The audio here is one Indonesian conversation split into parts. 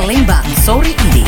Palembang sore ini.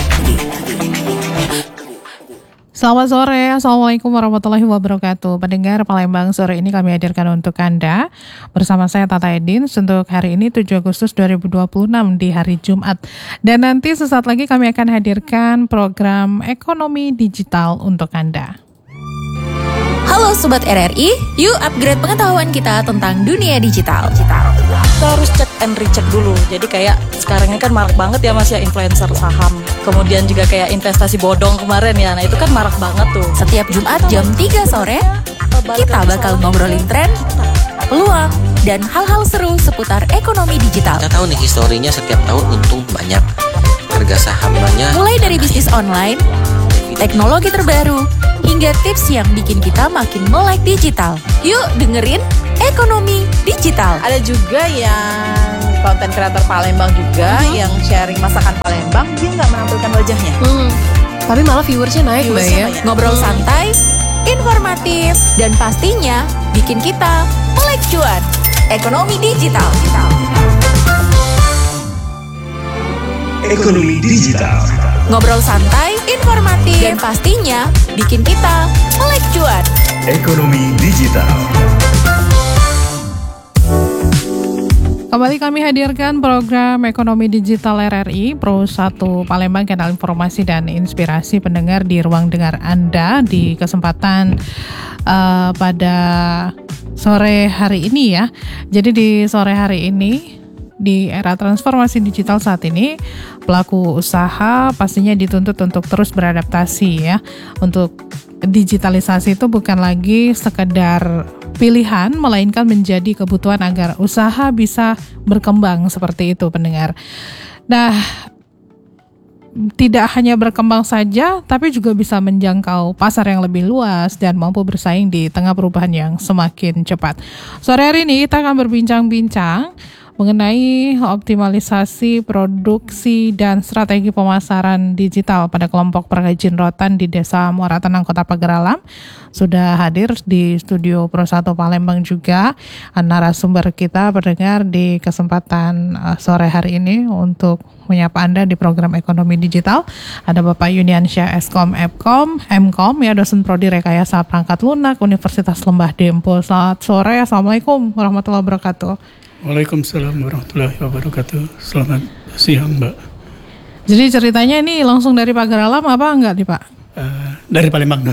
Selamat sore, Assalamualaikum warahmatullahi wabarakatuh. Pendengar Palembang sore ini kami hadirkan untuk Anda bersama saya Tata Edin untuk hari ini 7 Agustus 2026 di hari Jumat. Dan nanti sesaat lagi kami akan hadirkan program ekonomi digital untuk Anda. Halo Sobat RRI, yuk upgrade pengetahuan kita tentang dunia digital. Kita harus cek and recheck dulu. Jadi kayak sekarang ini kan marak banget ya Mas ya influencer saham. Kemudian juga kayak investasi bodong kemarin ya. Nah itu kan marak banget tuh. Setiap Jumat jam 3 sore, kita bakal ngobrolin tren, peluang, dan hal-hal seru seputar ekonomi digital. Kita tahu nih historinya setiap tahun untung banyak. Harga sahamnya Mulai dari bisnis online, teknologi terbaru, hingga tips yang bikin kita makin melek digital. Yuk dengerin Ekonomi Digital. Ada juga yang konten kreator Palembang juga yang sharing masakan Palembang, dia nggak menampilkan wajahnya. Tapi malah viewersnya naik Mbak ya. Ngobrol santai, informatif, dan pastinya bikin kita melek cuan. Ekonomi Digital. Ekonomi digital. Ngobrol santai, informatif, dan pastinya bikin kita melek cuan. Ekonomi digital. Kembali kami hadirkan program Ekonomi Digital RRI Pro 1 Palembang, kanal informasi dan inspirasi pendengar di ruang dengar Anda di kesempatan pada sore hari ini ya. Jadi di sore hari ini, di era transformasi digital saat ini, pelaku usaha pastinya dituntut untuk terus beradaptasi ya. Untuk digitalisasi itu bukan lagi sekedar pilihan, melainkan menjadi kebutuhan agar usaha bisa berkembang seperti itu pendengar. Nah, tidak hanya berkembang saja, tapi juga bisa menjangkau pasar yang lebih luas dan mampu bersaing di tengah perubahan yang semakin cepat. Sore hari ini kita akan berbincang-bincang mengenai optimalisasi produksi dan strategi pemasaran digital pada kelompok perajin rotan di Desa Muara Tenang, Kota Pagar Alam. Sudah hadir di studio Pro 1 Palembang juga narasumber kita pendengar di kesempatan sore hari ini untuk menyapa Anda di program Ekonomi Digital. Ada Bapak Yuniansyah Eskom MKOM ya, dosen prodi Rekayasa Perangkat Lunak Universitas Lembah Dempo. Selamat sore, Assalamualaikum warahmatullahi wabarakatuh. Waalaikumsalam warahmatullahi wabarakatuh. Selamat siang Mbak. Jadi ceritanya ini langsung dari Pagar Alam apa enggak nih Pak? Dari Palembang.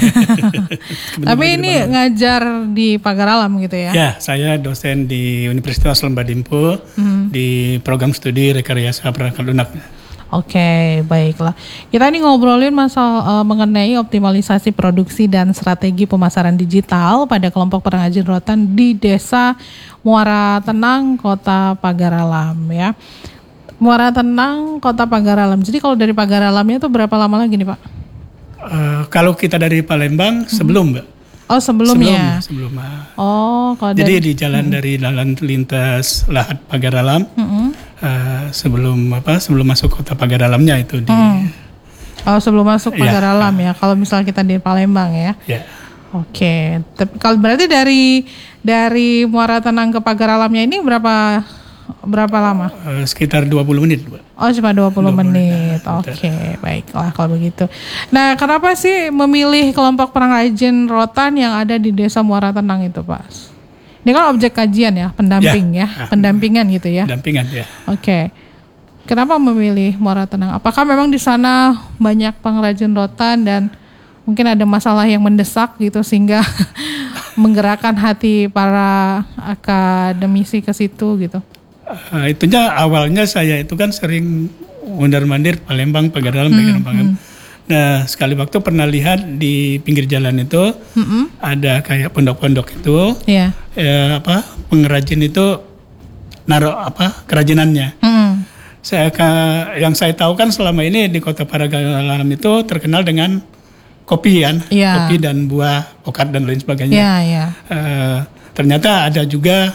Tapi ini ngajar di Pagar Alam gitu ya? Ya, saya dosen di Universitas Lembah Dempo di program studi Rekayasa Perangkat Lunak. Oke, baiklah. Kita ini ngobrolin masalah mengenai optimalisasi produksi dan strategi pemasaran digital pada kelompok perajin rotan di Desa Muara Tenang, Kota Pagar Alam ya. Muara Tenang, Kota Pagar Alam. Jadi kalau dari Pagar Alamnya itu berapa lama lagi nih Pak? Kalau kita dari Palembang sebelum Mbak. Oh sebelumnya. Sebelum. Oh, kalau jadi di jalan dari jalan lintas Lahat Pagar Alam. Sebelum masuk Kota Pagar Alamnya itu di. Oh sebelum masuk Pagar Alam ya. Kalau misalnya kita di Palembang ya. Ya. Oke. Tapi kalau berarti dari Muara Tenang ke Pagar Alamnya ini berapa lama? Sekitar 20 menit, Mbak. Oh, cuma 20 menit. Oke, baiklah kalau begitu. Nah, kenapa sih memilih kelompok perajin rotan yang ada di Desa Muara Tenang itu, Pak? Ini kan objek kajian ya, pendamping pendampingan gitu ya. Pendampingan ya. Oke. Kenapa memilih Muara Tenang? Apakah memang di sana banyak pengrajin rotan dan mungkin ada masalah yang mendesak gitu sehingga menggerakkan hati para akademisi ke situ gitu? Itunya awalnya saya itu kan sering mondar-mandir Palembang, Pagar Alam, Nah, sekali waktu pernah lihat di pinggir jalan itu ada kayak pondok-pondok itu, pengrajin itu naruh karajinannya. Yang saya tahu kan selama ini di Kota Pagar Alam itu terkenal dengan kopi kan, kopi dan buah pokat dan lain sebagainya. Ternyata ada juga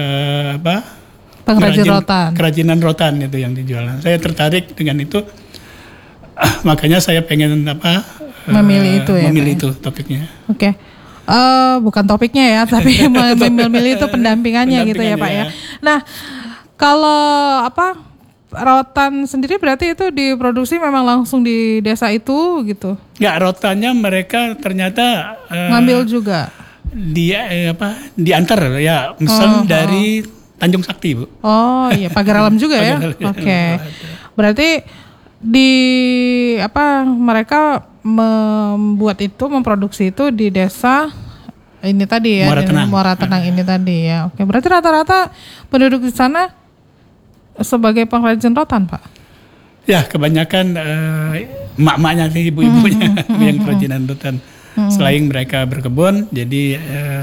kerajinan rotan itu yang dijual. Saya tertarik dengan itu, makanya saya pengen memilih itu topiknya. Oke. Bukan topiknya ya, tapi memilih itu pendampingannya gitu ya Pak ya. Nah, kalau rotan sendiri berarti itu diproduksi memang langsung di desa itu gitu? Ya, rotannya mereka ternyata ngambil juga? Diantar ya, misal dari Tanjung Sakti, Bu. Oh iya, Pagar Alam juga ya? Oke. Berarti mereka memproduksi itu di desa ini tadi ya, Muara Tenang ini tadi ya. Oke, berarti rata-rata penduduk di sana sebagai pengrajin rotan, Pak? Ya, kebanyakan emak-emaknya sih, ibu-ibunya yang kerajinan rotan. Selain mereka berkebun, jadi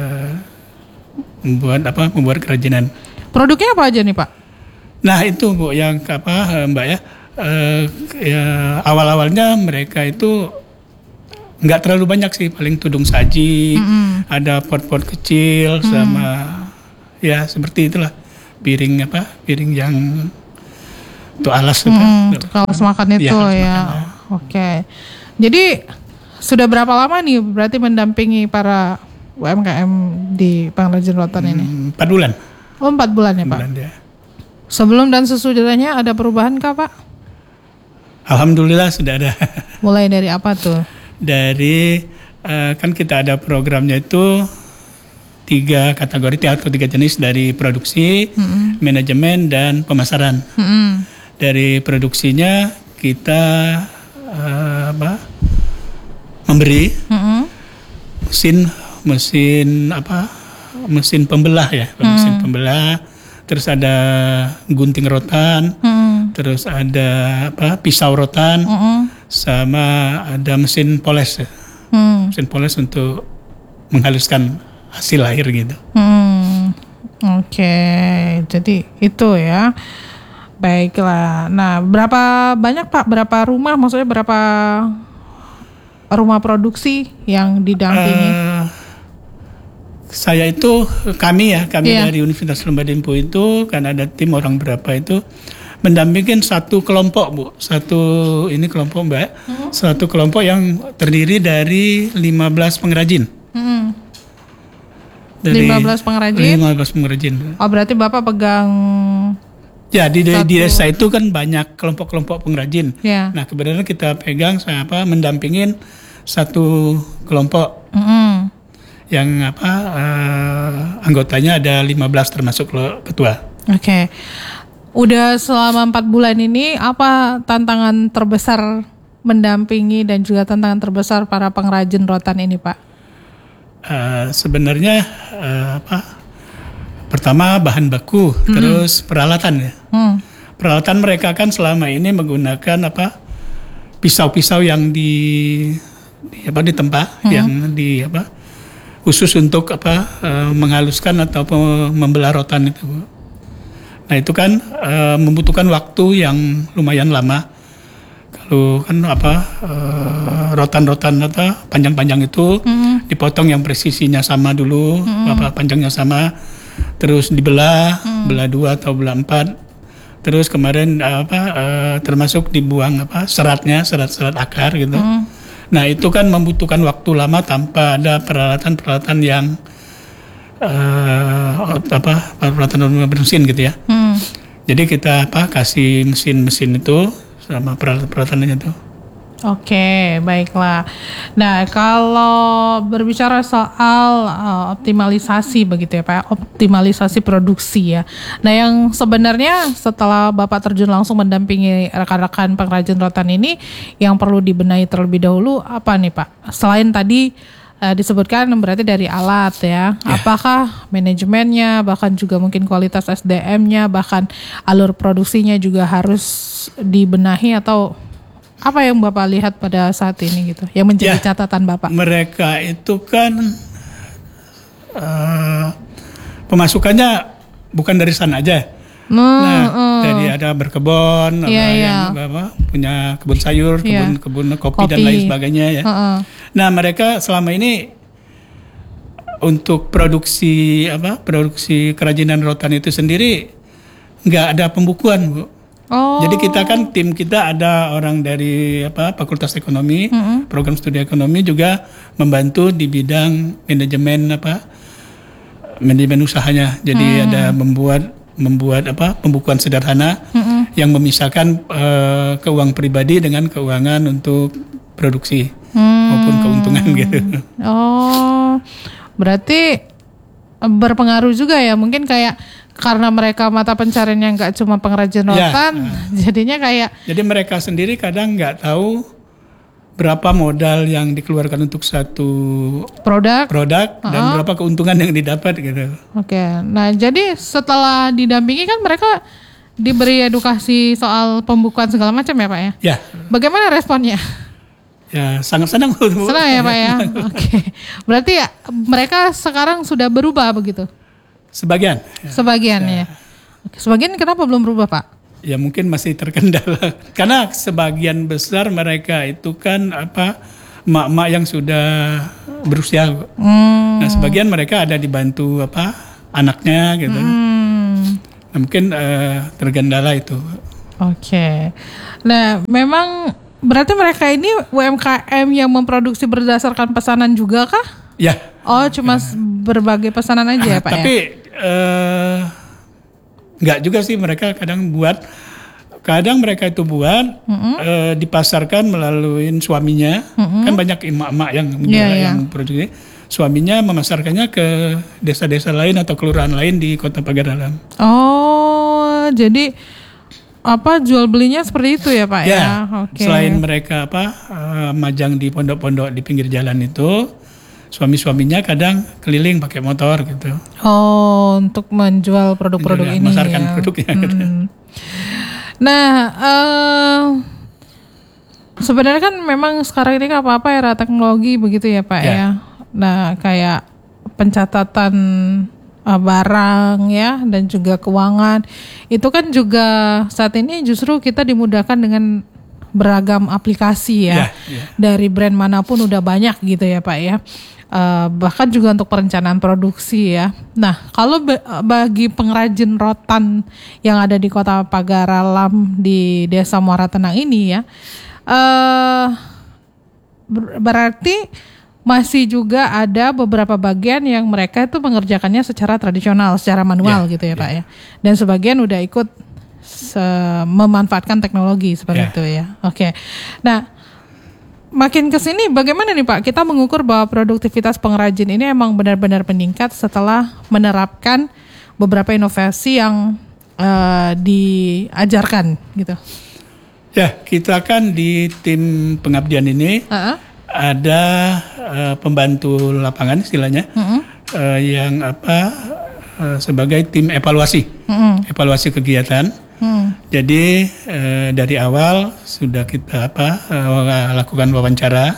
membuat kerajinan. Produknya apa aja nih, Pak? Nah, itu Bu yang Mbak ya. Awal-awalnya mereka itu nggak terlalu banyak sih, paling tudung saji, ada pot-pot kecil sama ya seperti itulah, piring yang untuk alas alas makan itu ya. Oke. Jadi sudah berapa lama nih berarti mendampingi para UMKM di pengrajin rotan ini? 4 bulan. Oh, 4 bulan ya, Pak. Ya. Sebelum dan sesudahnya ada perubahan kah, Pak? Alhamdulillah sudah ada. Mulai dari apa tuh? Dari kan kita ada programnya itu 3 kategori atau 3 jenis, dari produksi, manajemen, dan pemasaran. Dari produksinya kita memberi mesin pembelah ya, mesin pembelah. Terus ada gunting rotan, terus ada pisau rotan, sama ada mesin poles, mesin poles untuk menghaluskan hasil akhir gitu. Oke, jadi itu ya. Baiklah. Nah, berapa banyak Pak? Berapa rumah? Maksudnya berapa rumah produksi yang didampingi? Kami dari Universitas Lembah Dempo itu, kan ada tim orang berapa itu mendampingin satu kelompok, Bu. Satu kelompok, Mbak. Satu kelompok yang terdiri dari 15 pengrajin. 15 pengrajin? 15 pengrajin. Oh, berarti Bapak pegang. Ya, di desa itu kan banyak kelompok-kelompok pengrajin. Yeah. Nah, kebetulan kita pegang mendampingin satu kelompok. Yang anggotanya ada 15 termasuk ketua. Oke. Udah selama 4 bulan ini apa tantangan terbesar mendampingi dan juga tantangan terbesar para pengrajin rotan ini, Pak? Sebenarnya pertama bahan baku, terus peralatan ya. Peralatan mereka kan selama ini menggunakan pisau-pisau yang ditempa, yang khusus untuk menghaluskan atau membelah rotan itu. Nah, itu kan membutuhkan waktu yang lumayan lama. Kalau kan rotan-rotan panjang-panjang itu dipotong yang presisinya sama dulu, panjangnya sama, terus dibelah, belah 2 atau belah 4. Terus kemarin termasuk dibuang seratnya, serat akar gitu. Nah, itu kan membutuhkan waktu lama tanpa ada peralatan-peralatan yang peralatan bermesin gitu ya. Jadi kita kasih mesin-mesin itu sama peralatan-peralatannya itu. Oke, baiklah. Nah, kalau berbicara soal optimalisasi begitu ya Pak, optimalisasi produksi ya. Nah, yang sebenarnya setelah Bapak terjun langsung mendampingi rekan-rekan pengrajin rotan ini, yang perlu dibenahi terlebih dahulu apa nih Pak? Selain tadi disebutkan berarti dari alat ya, apakah manajemennya, bahkan juga mungkin kualitas SDM-nya, bahkan alur produksinya juga harus dibenahi, atau apa yang Bapak lihat pada saat ini gitu, yang menjadi catatan Bapak? Mereka itu kan pemasukannya bukan dari sana aja. Dari ada berkebun, yang punya kebun sayur, kebun kopi dan lain sebagainya ya. Nah, mereka selama ini untuk produksi kerajinan rotan itu sendiri nggak ada pembukuan, Bu. Jadi tim kita ada orang dari Fakultas Ekonomi, program studi ekonomi, juga membantu di bidang manajemen usahanya. Jadi ada membuat pembukuan sederhana yang memisahkan keuangan pribadi dengan keuangan untuk produksi maupun keuntungan gitu. Oh, berarti berpengaruh juga ya, mungkin kayak karena mereka mata pencariannya nggak cuma pengrajin rotan, jadinya kayak. Jadi mereka sendiri kadang nggak tahu berapa modal yang dikeluarkan untuk satu produk dan berapa keuntungan yang didapat gitu. Oke, nah jadi setelah didampingi kan mereka diberi edukasi soal pembukuan segala macam ya Pak ya? Ya. Bagaimana responnya? Ya sangat senang. Senang ya Pak ya? Oke, berarti ya, mereka sekarang sudah berubah begitu? Sebagian. Sebagian ya. Oke, sebagian kenapa belum berubah Pak? Ya mungkin masih terkendala. Karena sebagian besar mereka itu kan emak-emak yang sudah berusia. Nah sebagian mereka ada dibantu anaknya gitu. Nah, mungkin terkendala itu. Oke. Nah, memang berarti mereka ini UMKM yang memproduksi berdasarkan pesanan juga kah? Ya. Oh, cuma berbagai pesanan aja ya, Pak tapi, ya? enggak juga sih, mereka kadang mereka itu buat dipasarkan melalui suaminya. Kan banyak emak-emak yang yang produksi. Suaminya memasarkannya ke desa-desa lain atau kelurahan lain di Kota Pagar Alam. Oh, jadi jual belinya seperti itu ya Pak ya? Okay. Selain mereka majang di pondok-pondok di pinggir jalan itu, suami-suaminya kadang keliling pakai motor gitu. Oh, untuk menjual produk-produk ini memasarkan ya? Produknya. Gitu. Nah, sebenarnya kan memang sekarang ini apa-apa era teknologi begitu ya Pak ya? Nah, kayak pencatatan barang ya dan juga keuangan itu kan juga saat ini justru kita dimudahkan dengan beragam aplikasi ya. Dari brand manapun udah banyak gitu ya Pak ya. Bahkan juga untuk perencanaan produksi ya. Nah, kalau bagi pengrajin rotan yang ada di Kota Pagar Alam di Desa Muara Tenang ini ya, berarti masih juga ada beberapa bagian yang mereka itu mengerjakannya secara tradisional, secara manual gitu ya Pak ya. Dan sebagian udah ikut memanfaatkan teknologi seperti itu ya. Oke. Nah, makin kesini bagaimana nih Pak? Kita mengukur bahwa produktivitas pengrajin ini emang benar-benar meningkat setelah menerapkan beberapa inovasi yang diajarkan gitu. Ya, kita kan di tim pengabdian ini ada pembantu lapangan istilahnya yang sebagai tim evaluasi kegiatan. Jadi dari awal sudah kita lakukan wawancara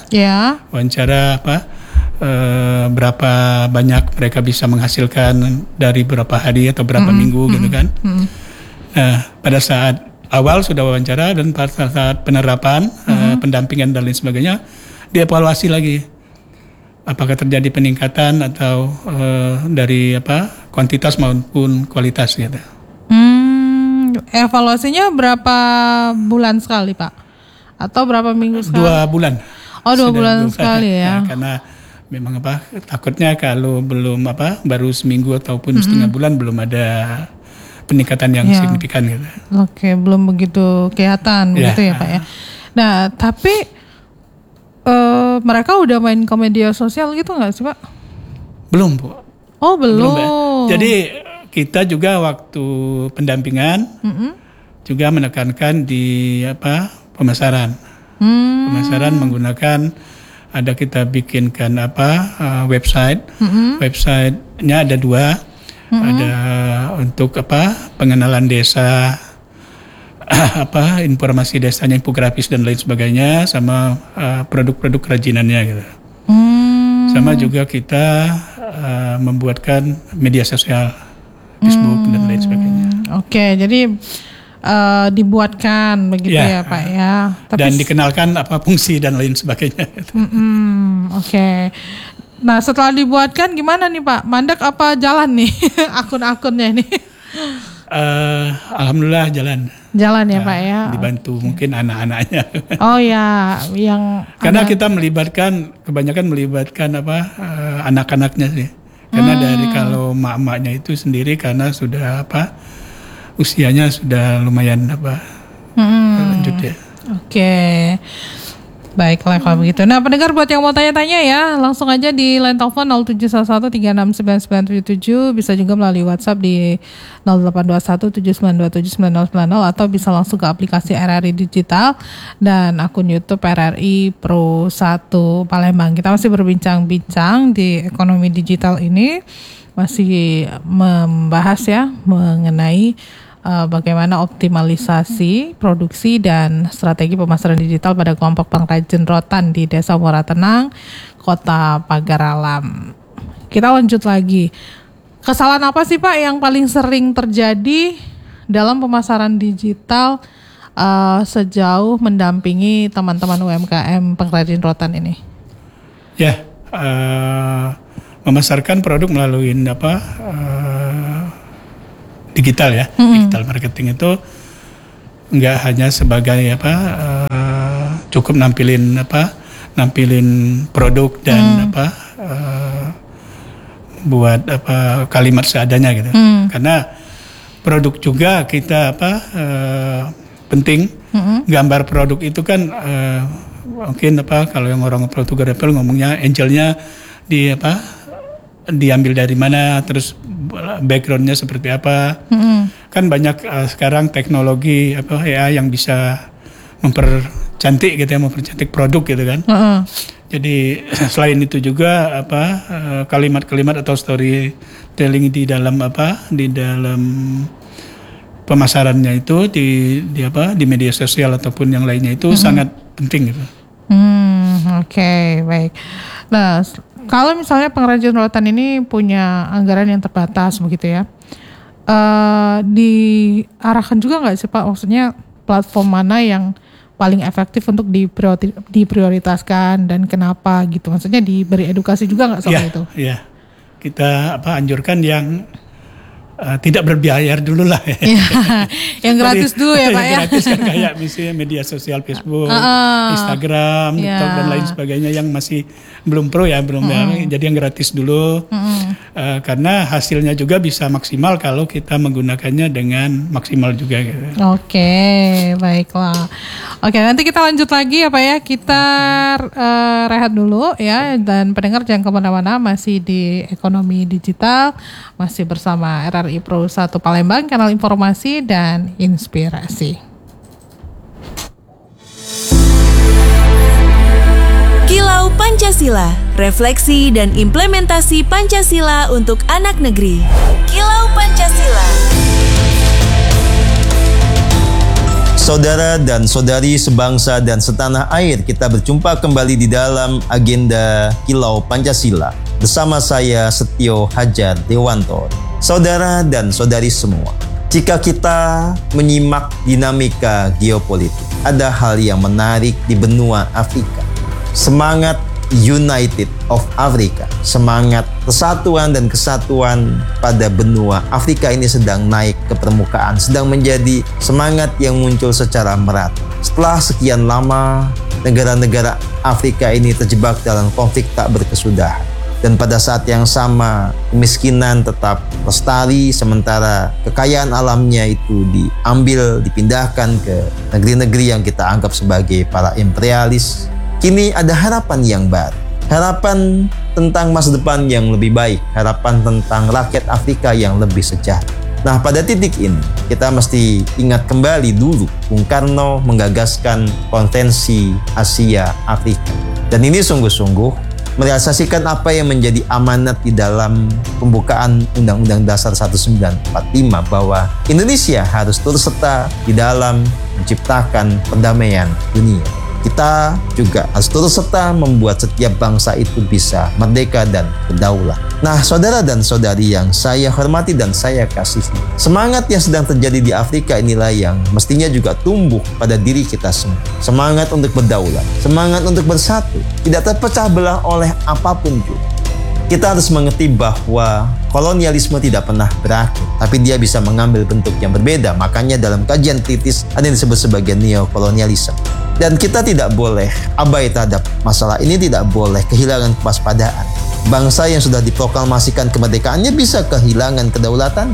berapa banyak mereka bisa menghasilkan dari berapa hari atau berapa minggu gitu kan. Nah, pada saat awal sudah wawancara dan pada saat penerapan pendampingan dan lain sebagainya dievaluasi lagi apakah terjadi peningkatan atau dari kuantitas maupun kualitas gitu. Evaluasinya berapa bulan sekali Pak? Atau berapa minggu sekali? 2 bulan. Oh 2 bulan sekali ya. Karena memang takutnya kalau belum baru seminggu ataupun setengah bulan belum ada peningkatan yang signifikan gitu. Oke, belum begitu kelihatan begitu ya Pak ya. Nah tapi mereka udah main ke media sosial gitu nggak sih Pak? Belum Bu. Oh belum. Jadi kita juga waktu pendampingan juga menekankan di pemasaran. Pemasaran menggunakan kita bikinkan website. Websitenya ada 2. Ada untuk pengenalan desa, informasi desanya, infografis dan lain sebagainya, sama produk-produk kerajinannya gitu. Sama juga kita membuatkan media sosial, Facebook dan lain sebagainya. Oke, jadi dibuatkan begitu ya Pak ya. Dan dikenalkan fungsi dan lain sebagainya. Oke. Nah setelah dibuatkan gimana nih Pak? Mandek apa jalan nih akun-akunnya nih? Alhamdulillah jalan. Jalan ya Pak ya. Dibantu mungkin anak-anaknya. Oh ya, yang karena kita kebanyakan melibatkan anak-anaknya sih. Karena dari kalau mak-maknya itu sendiri karena sudah usianya sudah lumayan lanjut ya. Oke. Baiklah kalau begitu. Nah, pendengar buat yang mau tanya-tanya ya, langsung aja di line telepon 0711369977, bisa juga melalui WhatsApp di 082179279090 atau bisa langsung ke aplikasi RRI Digital dan akun YouTube RRI Pro 1 Palembang. Kita masih berbincang-bincang di ekonomi digital ini, masih membahas ya mengenai bagaimana optimalisasi produksi dan strategi pemasaran digital pada kelompok pengrajin rotan di Desa Muara Tenang, Kota Pagar Alam. Kita lanjut lagi. Kesalahan apa sih Pak yang paling sering terjadi dalam pemasaran digital sejauh mendampingi teman-teman UMKM pengrajin rotan ini? Ya, memasarkan produk melalui digital ya. Digital marketing itu enggak hanya sebagai cukup nampilin produk dan buat kalimat seadanya gitu. Karena produk juga kita penting. Gambar produk itu kan mungkin kalau yang orang fotografer ngomongnya angelnya diambil dari mana, terus backgroundnya seperti apa. Kan banyak sekarang teknologi AI yang bisa mempercantik gitu ya, mempercantik produk gitu kan. Jadi selain itu juga kalimat-kalimat atau storytelling di dalam pemasarannya itu di media sosial ataupun yang lainnya itu sangat penting gitu. Oke, baik. Nah, kalau misalnya pengrajin rotan ini punya anggaran yang terbatas begitu ya, diarahkan juga nggak sih Pak? Maksudnya platform mana yang paling efektif untuk diprioritaskan dan kenapa gitu? Maksudnya diberi edukasi juga nggak soal itu? Iya, kita anjurkan yang tidak berbiaya dulu lah ya. Yang gratis dulu ya Pak ya. Gratis kan kayak misalnya media sosial Facebook, Instagram, TikTok dan lain sebagainya yang masih belum pro ya, jadi yang gratis dulu. Karena hasilnya juga bisa maksimal kalau kita menggunakannya dengan maksimal juga gitu. Oke, baiklah. Oke, nanti kita lanjut lagi ya Pak ya. Kita rehat dulu ya, dan pendengar jangan kemana-mana, masih di Ekonomi Digital, masih bersama RRI Pro 1 Palembang, kanal informasi dan inspirasi. Kilau Pancasila, refleksi dan implementasi Pancasila untuk anak negeri. Kilau Pancasila. Saudara dan saudari sebangsa dan setanah air, kita berjumpa kembali di dalam agenda Kilau Pancasila bersama saya Setio Hajar Dewanto. Saudara dan saudari semua, jika kita menyimak dinamika geopolitik, ada hal yang menarik di benua Afrika. Semangat United of Africa, semangat persatuan dan kesatuan pada benua Afrika ini sedang naik ke permukaan, sedang menjadi semangat yang muncul secara merata. Setelah sekian lama, negara-negara Afrika ini terjebak dalam konflik tak berkesudahan. Dan pada saat yang sama, kemiskinan tetap lestari, sementara kekayaan alamnya itu diambil, dipindahkan ke negeri-negeri yang kita anggap sebagai para imperialis. Kini ada harapan yang baru, harapan tentang masa depan yang lebih baik, harapan tentang rakyat Afrika yang lebih sejahtera. Nah, pada titik ini kita mesti ingat kembali dulu Bung Karno menggagaskan Konvensi Asia Afrika. Dan ini sungguh-sungguh merealisasikan apa yang menjadi amanat di dalam pembukaan Undang-Undang Dasar 1945, bahwa Indonesia harus turut serta di dalam menciptakan perdamaian dunia. Kita juga harus turut serta membuat setiap bangsa itu bisa merdeka dan berdaulat. Nah, saudara dan saudari yang saya hormati dan saya kasihi, semangat yang sedang terjadi di Afrika inilah yang mestinya juga tumbuh pada diri kita semua. Semangat untuk berdaulat, semangat untuk bersatu, tidak terpecah belah oleh apapun juga. Kita harus mengerti bahwa kolonialisme tidak pernah berakhir, tapi dia bisa mengambil bentuk yang berbeda. Makanya dalam kajian kritis ada yang disebut sebagai neokolonialisme. Dan kita tidak boleh abai terhadap masalah ini, tidak boleh kehilangan kewaspadaan. Bangsa yang sudah diproklamasikan kemerdekaannya bisa kehilangan kedaulatan.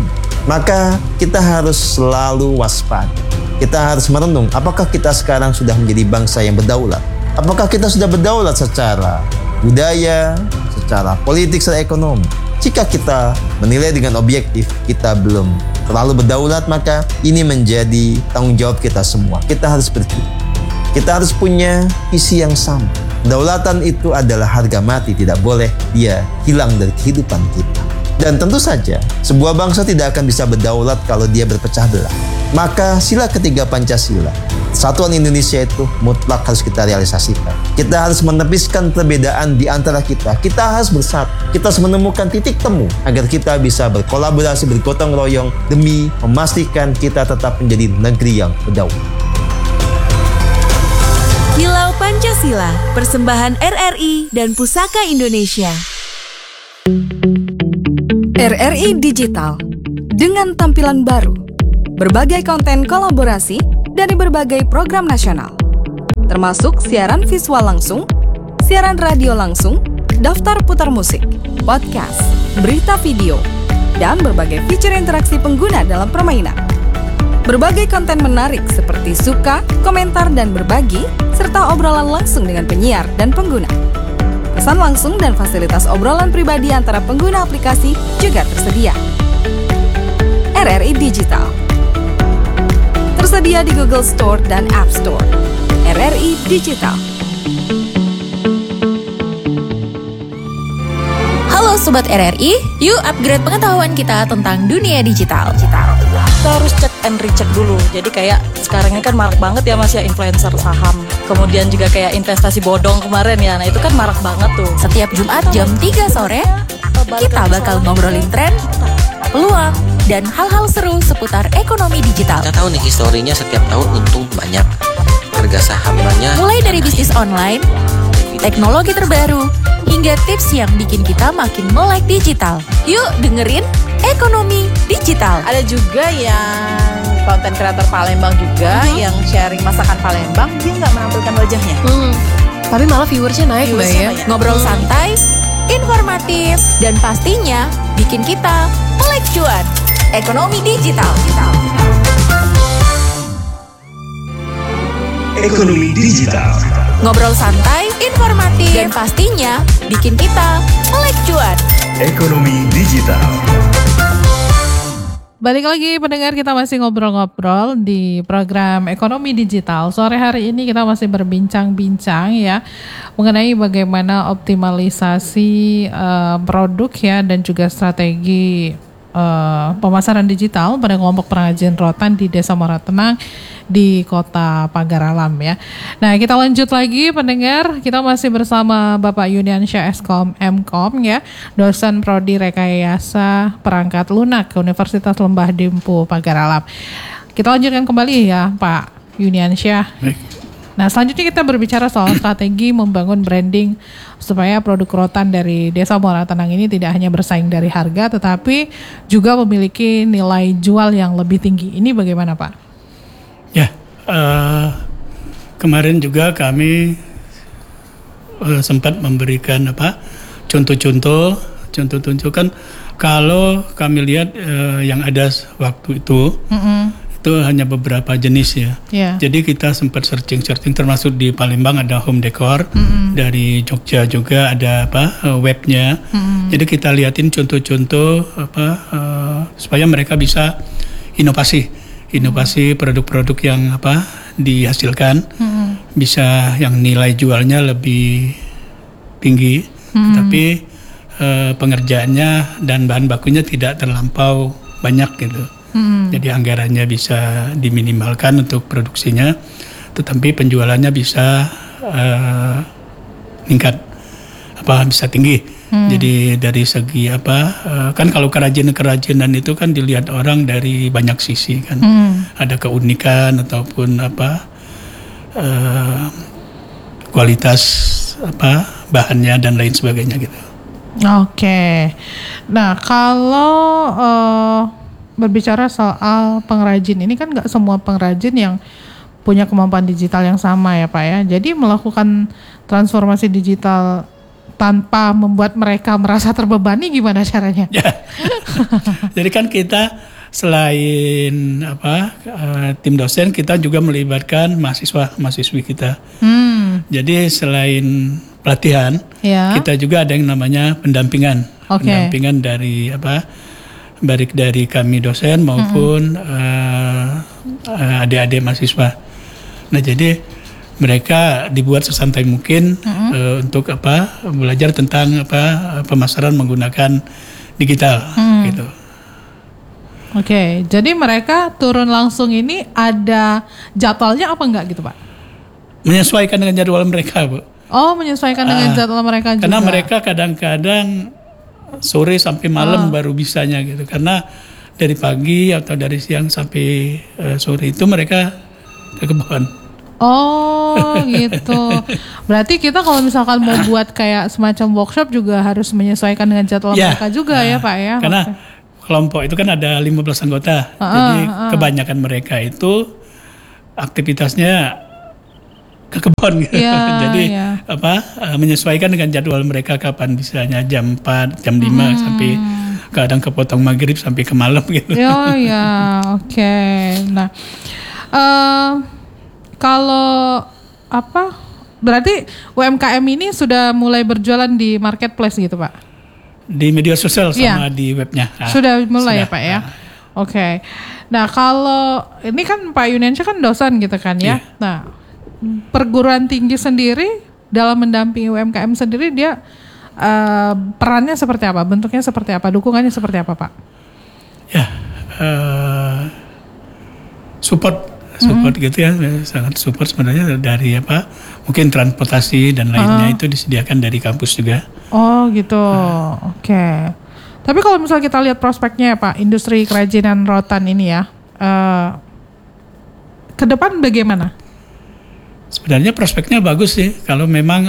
Maka kita harus selalu waspada. Kita harus merenung, apakah kita sekarang sudah menjadi bangsa yang berdaulat? Apakah kita sudah berdaulat secara budaya, secara politik, secara ekonomi? Jika kita menilai dengan objektif, kita belum terlalu berdaulat, maka ini menjadi tanggung jawab kita semua. Kita harus berpikir. Kita harus punya visi yang sama. Kedaulatan itu adalah harga mati, tidak boleh dia hilang dari kehidupan kita. Dan tentu saja, sebuah bangsa tidak akan bisa berdaulat kalau dia berpecah belah. Maka sila ketiga Pancasila, Persatuan Indonesia itu mutlak harus kita realisasikan. Kita harus menepiskan perbedaan di antara kita. Kita harus bersatu. Kita harus menemukan titik temu agar kita bisa berkolaborasi, bergotong royong demi memastikan kita tetap menjadi negeri yang berdaulat. Kilau Pancasila, persembahan RRI dan Pusaka Indonesia. RRI Digital, dengan tampilan baru, berbagai konten kolaborasi dari berbagai program nasional, termasuk siaran visual langsung, siaran radio langsung, daftar putar musik, podcast, berita video, dan berbagai fitur interaksi pengguna dalam permainan. Berbagai konten menarik seperti suka, komentar, dan berbagi, serta obrolan langsung dengan penyiar dan pengguna. Pesan langsung dan fasilitas obrolan pribadi antara pengguna aplikasi juga tersedia. RRI Digital tersedia di Google Store dan App Store. RRI Digital. Halo Sobat RRI, yuk upgrade pengetahuan kita tentang dunia digital. Kita harus cek and recheck dulu. Jadi kayak sekarang ini kan marak banget ya Mas ya influencer saham. Kemudian juga kayak investasi bodong kemarin ya. Nah itu kan marak banget tuh. Setiap Jumat jam 3 sore, kita bakal ngobrolin tren, peluang, dan hal-hal seru seputar ekonomi digital. Kita tahu nih historinya setiap tahun untung banyak. Harga sahamnya Mulai dari bisnis online, teknologi terbaru, hingga tips yang bikin kita makin melek digital. Yuk dengerin Ekonomi Digital. Ada juga yang konten kreator Palembang juga yang sharing masakan Palembang, dia nggak menampilkan wajahnya. Tapi malah viewersnya naik Mbak ya. Ngobrol santai, informatif, dan pastinya bikin kita melek cuan. Ekonomi Digital. Ekonomi Digital. Ngobrol santai, informatif, dan pastinya bikin kita melek cuan. Ekonomi Digital. Balik lagi pendengar, kita masih ngobrol-ngobrol di program Ekonomi Digital. Sore hari ini kita masih berbincang-bincang ya mengenai bagaimana optimalisasi produk ya dan juga strategi pemasaran digital pada kelompok pengrajin rotan di Desa Muara Tenang di Kota Pagar Alam ya. Nah, kita lanjut lagi pendengar, kita masih bersama Bapak Yuniansyah Eskom Mkom ya, dosen prodi Rekayasa Perangkat Lunak Universitas Lembah Dimpu Pagar Alam. Kita lanjutkan kembali ya Pak Yuniansyah. Nah, selanjutnya kita berbicara soal strategi membangun branding supaya produk rotan dari Desa Muara Tenang ini tidak hanya bersaing dari harga, tetapi juga memiliki nilai jual yang lebih tinggi. Ini bagaimana Pak? Ya, kemarin juga kami sempat memberikan contoh-contoh kan kalau kami lihat yang ada waktu itu. Itu hanya beberapa jenis ya. Yeah. Jadi kita sempat searching termasuk di Palembang ada home decor, dari Jogja juga ada webnya. Jadi kita liatin contoh-contoh supaya mereka bisa inovasi produk-produk yang dihasilkan, bisa yang nilai jualnya lebih tinggi, tapi pengerjaannya dan bahan bakunya tidak terlampau banyak gitu. Jadi anggarannya bisa diminimalkan untuk produksinya, tetapi penjualannya bisa meningkat, bisa tinggi. Jadi dari segi kan kalau kerajinan itu kan dilihat orang dari banyak sisi kan, ada keunikan ataupun kualitas bahannya dan lain sebagainya gitu. Oke. Nah, kalau berbicara soal pengrajin ini kan nggak semua pengrajin yang punya kemampuan digital yang sama ya Pak ya. Jadi melakukan transformasi digital tanpa membuat mereka merasa terbebani gimana caranya? Ya. Jadi kan kita selain tim dosen, kita juga melibatkan mahasiswa-mahasiswi kita. Jadi selain pelatihan, kita juga ada yang namanya pendampingan. Pendampingan dari baik dari kami dosen maupun adik-adik mahasiswa. Nah, jadi mereka dibuat sesantai mungkin untuk belajar tentang pemasaran menggunakan digital gitu. Oke, jadi mereka turun langsung ini ada jadwalnya apa enggak gitu, Pak? Menyesuaikan dengan jadwal mereka, Bu. Oh, menyesuaikan dengan jadwal mereka juga. Karena mereka kadang-kadang sore sampai malam baru bisanya gitu. Karena dari pagi atau dari siang sampai sore itu mereka ke kebun. Oh, gitu. Berarti kita kalau misalkan mau buat kayak semacam workshop juga harus menyesuaikan dengan jadwal mereka juga ya, Pak ya. Karena kelompok itu kan ada 15 anggota. Jadi kebanyakan mereka itu aktivitasnya ke kebun gitu. Jadi menyesuaikan dengan jadwal mereka kapan bisanya jam 4, jam 5 sampai kadang kepotong maghrib sampai ke malam gitu. Oke. Nah, kalau berarti UMKM ini sudah mulai berjualan di marketplace gitu, Pak? Di media sosial sama di webnya. Sudah mulai ya, Pak ya? Oke. Nah, kalau ini kan Pak Yunensyah kan dosen gitu kan ya. Nah, perguruan tinggi sendiri dalam mendampingi UMKM sendiri dia perannya seperti apa? Bentuknya seperti apa? Dukungannya seperti apa, Pak? Ya, support gitu ya, sangat support sebenarnya dari mungkin transportasi dan lainnya itu disediakan dari kampus juga. Oh gitu, oke. Tapi kalau misalnya kita lihat prospeknya ya Pak, industri kerajinan rotan ini ya, ke depan bagaimana? Sebenarnya prospeknya bagus sih, kalau memang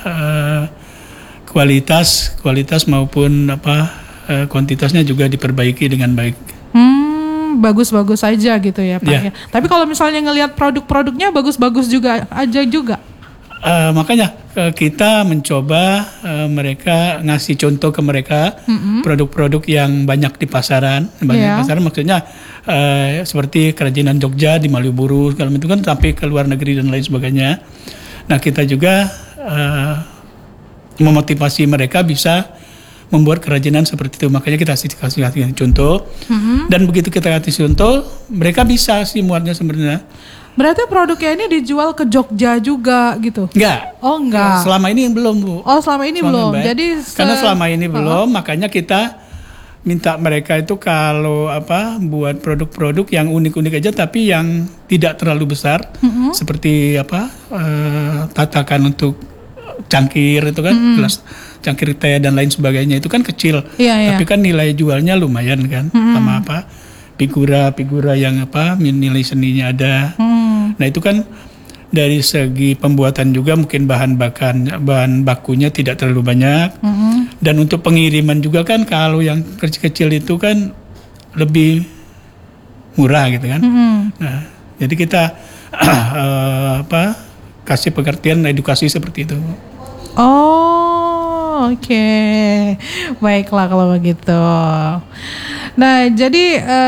kualitas maupun kuantitasnya juga diperbaiki dengan baik. Bagus-bagus aja gitu ya Pak ya. Tapi kalau misalnya ngelihat produk-produknya bagus-bagus juga. Makanya kita mencoba mereka ngasih contoh ke mereka produk-produk yang banyak di pasaran. Pasaran maksudnya seperti kerajinan Jogja di Malioboro, kalau itu kan sampai ke luar negeri dan lain sebagainya. Nah, kita juga memotivasi mereka bisa membuat kerajinan seperti itu. Makanya kita kasih contoh. Dan begitu kita kasih contoh, mereka bisa sih muatnya sebenarnya. Berarti produknya ini dijual ke Jogja juga gitu? Enggak. Oh enggak. Selama ini belum, Bu. Oh selama ini belum. Jadi karena selama ini belum, makanya kita minta mereka itu kalau buat produk-produk yang unik-unik aja tapi yang tidak terlalu besar, seperti tatakan untuk cangkir itu kan, gelas cangkir teh dan lain sebagainya itu kan kecil, tapi kan nilai jualnya lumayan kan, sama figura yang nilai seninya ada. Nah itu kan dari segi pembuatan juga mungkin bahan bakunya tidak terlalu banyak, dan untuk pengiriman juga kan kalau yang kecil-kecil itu kan lebih murah gitu kan. Nah jadi kita kasih pengertian edukasi seperti itu. Oh, oke. Baiklah kalau begitu. Nah, jadi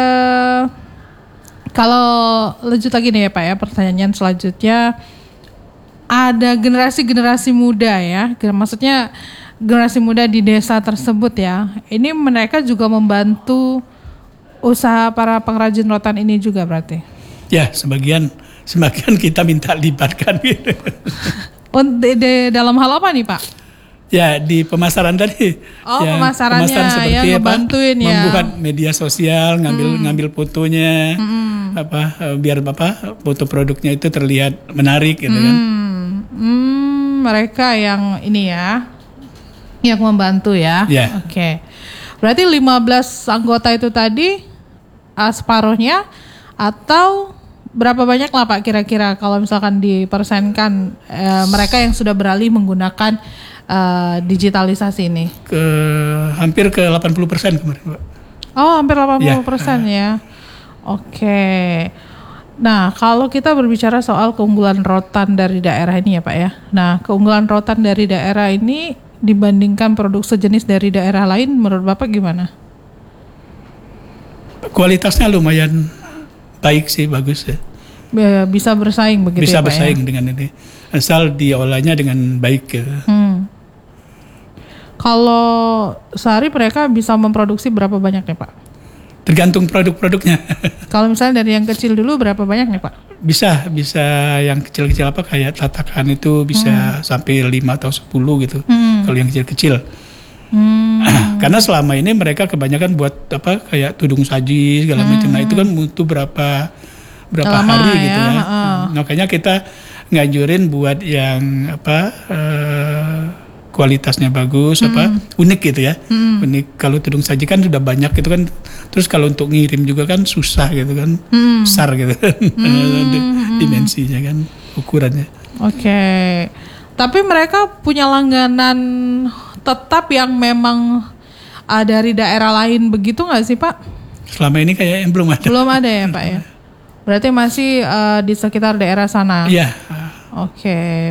kalau lanjut lagi nih ya Pak ya, pertanyaan selanjutnya, ada generasi-generasi muda ya, maksudnya generasi muda di desa tersebut ya, ini mereka juga membantu usaha para pengrajin rotan ini juga berarti? Ya, sebagian kita minta libatkan gitu. Di dalam hal apa nih Pak? Ya di pemasaran tadi. Oh ya, pemasaran seperti membantuin membuat media sosial, ngambil fotonya, biar foto produknya itu terlihat menarik gitu kan. Mereka yang ini ya, yang membantu ya. Oke. Berarti 15 anggota itu tadi separuhnya atau berapa banyak lah Pak kira-kira kalau misalkan dipersenkan mereka yang sudah beralih menggunakan digitalisasi ini? Hampir ke 80% kemarin Pak. Oh hampir 80% ya. Oke. Nah kalau kita berbicara soal keunggulan rotan dari daerah ini ya Pak ya. Nah keunggulan rotan dari daerah ini dibandingkan produk sejenis dari daerah lain menurut Bapak gimana? kualitasnya lumayan baik sih, bagus ya. Bisa bersaing begitu Bisa ya, Pak, bersaing ya? dengan ini. Asal diolahnya dengan baik gitu. Kalau sehari mereka bisa memproduksi berapa banyak nih Pak? Tergantung produk-produknya. Kalau misalnya dari yang kecil dulu berapa banyak nih Pak? Bisa yang kecil-kecil apa kayak tatakan itu bisa sampai 5 atau 10 gitu. Kalau yang kecil-kecil. Karena selama ini mereka kebanyakan buat apa kayak tudung saji segala macam. Nah itu kan butuh berapa Lama hari ya, gitu ya. Makanya kita ngajurin buat yang apa kualitasnya bagus, apa unik gitu ya. Unik. Kalau tudung saji kan sudah banyak gitu kan. Terus kalau untuk ngirim juga kan susah gitu kan, besar gitu kan, dimensinya kan, ukurannya. Oke. Tapi mereka punya langganan tetap yang memang dari daerah lain begitu nggak sih Pak? Selama ini kayaknya belum ada. Belum ada ya Pak ya. Berarti masih di sekitar daerah sana. Iya. Oke.